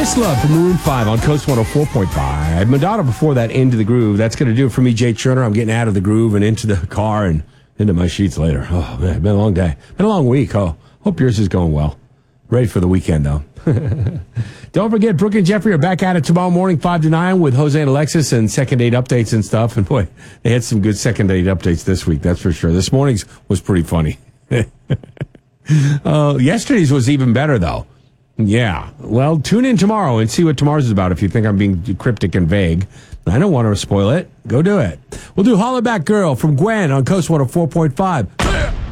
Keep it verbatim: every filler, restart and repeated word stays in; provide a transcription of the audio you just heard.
This Love from Maroon five on Coast one oh four point five. Madonna before that, Into the Groove. That's going to do it for me, Jay Turner. I'm getting out of the groove and into the car and into my sheets later. Oh, man, been a long day. Been a long week. Oh, hope yours is going well. Ready for the weekend, though. Don't forget, Brooke and Jeffrey are back at it tomorrow morning, five to nine, with Jose and Alexis and second date updates and stuff. And boy, they had some good second date updates this week, that's for sure. This morning's was pretty funny. uh, yesterday's was even better, though. Yeah. Well, tune in tomorrow and see what tomorrow's is about if you think I'm being cryptic and vague. I don't want to spoil it. Go do it. We'll do Holla Back Girl from Gwen on Coast one oh four point five.